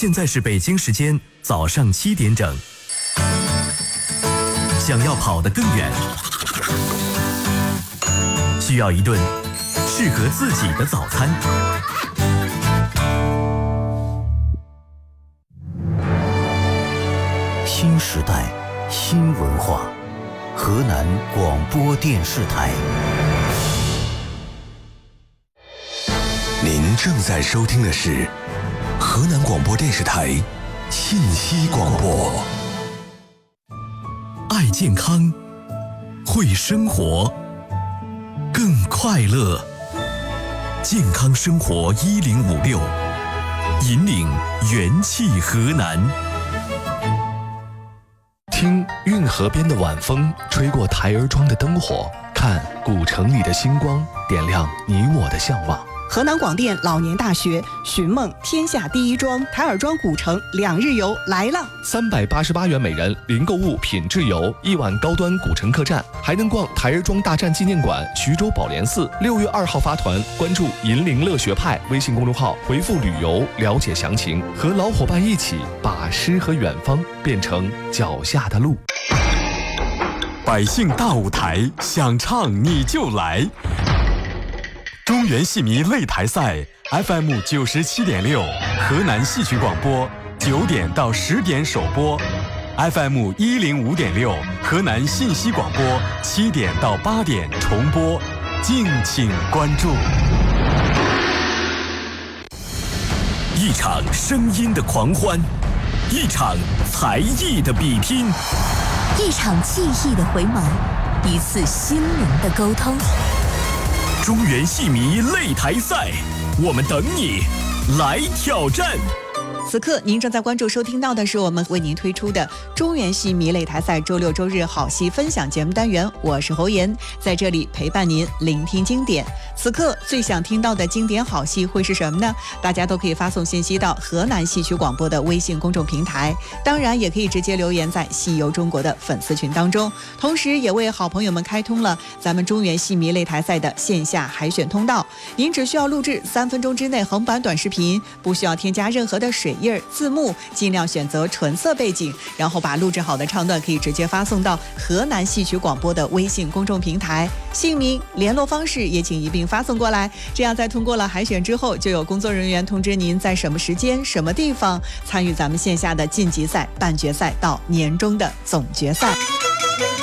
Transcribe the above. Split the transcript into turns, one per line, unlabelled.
现在是北京时间早上7点整。想要跑得更远，需要一顿适合自己的早餐。
新时代，新文化，河南广播电视台。
您正在收听的是河南广播电视台信息广播。
爱健康，会生活，更快乐。健康生活1056，引领元气河南。
听运河边的晚风吹过台儿庄的灯火，看古城里的星光点亮你我的向往。
河南广电老年大学寻梦天下第一庄台儿庄古城2日游来了
，388元每人，零购物品质游，1晚高端古城客栈，还能逛台儿庄大战纪念馆、徐州宝莲寺。6月2号发团，关注银陵乐学派微信公众号，回复旅游了解详情，和老伙伴一起把诗和远方变成脚下的路。
百姓大舞台，想唱你就来。中原戏迷擂台赛 FM 97.6，河南戏曲广播9点到10点首播 ，FM 105.6，河南信息广播7点到8点重播，敬请关注。
一场声音的狂欢，一场才艺的比拼，
一场记忆的回眸，一次心灵的沟通。
中原戏迷擂台赛，我们等你来挑战。
此刻您正在关注收听到的是我们为您推出的中原戏迷擂台赛周6周日好戏分享节目单元，我是侯妍，在这里陪伴您聆听经典。此刻最想听到的经典好戏会是什么呢？大家都可以发送信息到河南戏曲广播的微信公众平台，当然也可以直接留言在戏游中国的粉丝群当中，同时也为好朋友们开通了咱们中原戏迷擂台赛的线下海选通道。您只需要录制3分钟之内横版短视频，不需要添加任何的水印字幕，尽量选择纯色背景，然后把录制好的唱段可以直接发送到河南戏曲广播的微信公众平台，姓名联络方式也请一并发送过来，这样在通过了海选之后，就有工作人员通知您在什么时间什么地方参与咱们线下的晋级赛、半决赛到年终的总决赛。